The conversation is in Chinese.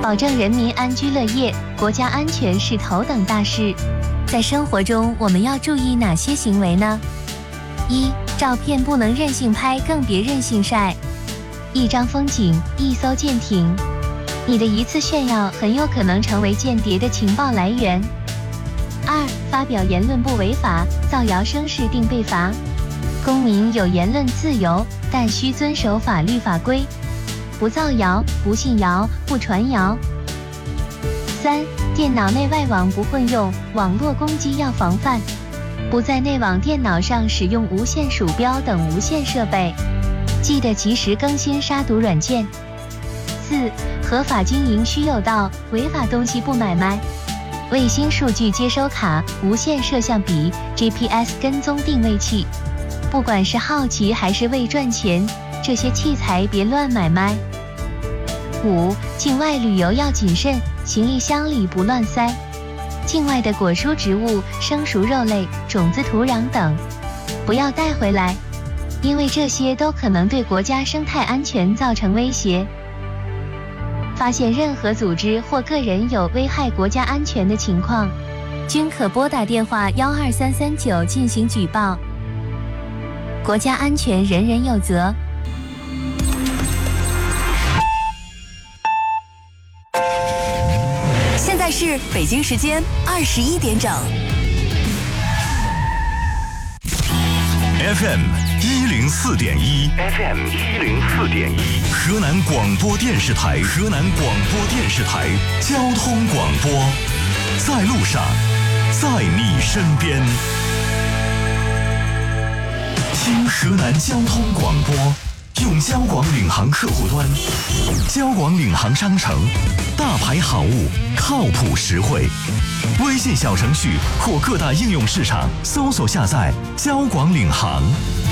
保证人民安居乐业，国家安全是头等大事。在生活中，我们要注意哪些行为呢？一、照片不能任性拍，更别任性晒。一张风景，一艘舰艇，你的一次炫耀很有可能成为间谍的情报来源。二、发表言论不违法，造谣生事定被罚。公民有言论自由，但需遵守法律法规，不造谣，不信谣，不传谣。三、电脑内外网不混用，网络攻击要防范，不在内网电脑上使用无线鼠标等无线设备，记得及时更新杀毒软件。四、合法经营需有道，违法东西不买卖。卫星数据接收卡、无线摄像笔、GPS 跟踪定位器，不管是好奇还是为赚钱，这些器材别乱买卖。五、境外旅游要谨慎，行李箱里不乱塞。境外的果蔬植物、生熟肉类、种子土壤等，不要带回来，因为这些都可能对国家生态安全造成威胁。发现任何组织或个人有危害国家安全的情况，均可拨打电话12339进行举报。国家安全人人有责。 现在是北京时间21点整。 FM 104.1 ，FM 104.1，河南广播电视台，河南广播电视台交通广播，在路上，在你身边。听河南交通广播，用交广领航客户端，交广领航商城，大牌好物，靠谱实惠。微信小程序或各大应用市场搜索下载交广领航。